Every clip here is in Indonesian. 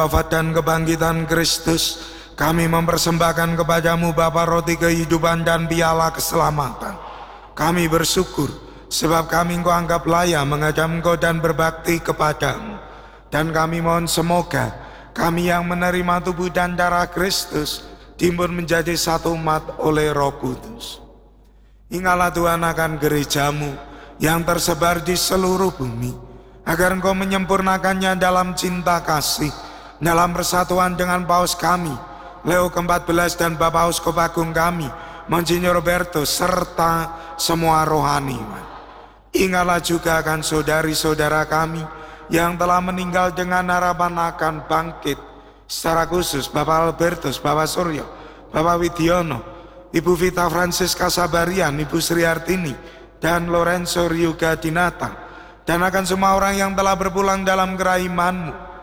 wafat dan kebangkitan Kristus, kami mempersembahkan kepadamu Bapa roti kehidupan dan piala keselamatan. Kami bersyukur sebab kami Engkau anggap layak menghadap Engkau dan berbakti kepadamu. Dan kami mohon semoga kami yang menerima tubuh dan darah Kristus timbul menjadi satu umat oleh Roh Kudus. Ingatlah Tuhan akan gerejamu yang tersebar di seluruh bumi, agar Engkau menyempurnakannya dalam cinta kasih, dalam persatuan dengan Paus kami Leo ke-14 dan Bapak Uskup Agung kami Monsinyur Roberto serta semua rohaniwan. Ingatlah juga akan saudari-saudara kami yang telah meninggal dengan harapan akan bangkit, secara khusus Bapak Albertus, Bapak Suryo, Bapak Widiono, Ibu Vita Francisca Sabarian, Ibu Sri Artini, dan Lorenzo Ryuga Dinata, dan akan semua orang yang telah berpulang dalam keraiman-Mu.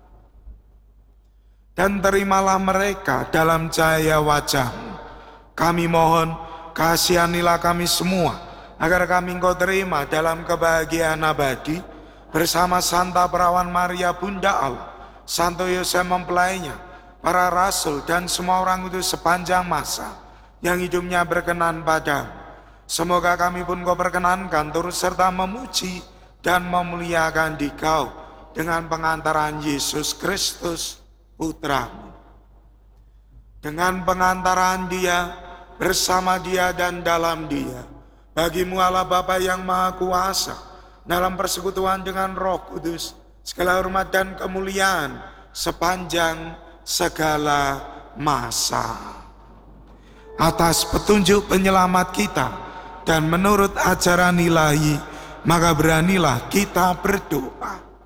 Dan terimalah mereka dalam cahaya wajah-Mu. Kami mohon, kasihanilah kami semua, agar kami Engkau terima dalam kebahagiaan abadi, bersama Santa Perawan Maria Bunda Allah, Santo Yosef mempelainya, para rasul dan semua orang itu sepanjang masa yang hidupnya berkenan padamu. Semoga kami pun Kau perkenankan turut serta memuji dan memuliakan Dikau dengan pengantaran Yesus Kristus Putra-Mu. Dengan pengantaran Dia, bersama Dia dan dalam Dia, bagi-Mu Allah Bapa yang Maha Kuasa, dalam persekutuan dengan Roh Kudus, segala hormat dan kemuliaan sepanjang segala masa. Atas petunjuk penyelamat kita dan menurut ajaran ilahi, maka beranilah kita berdoa.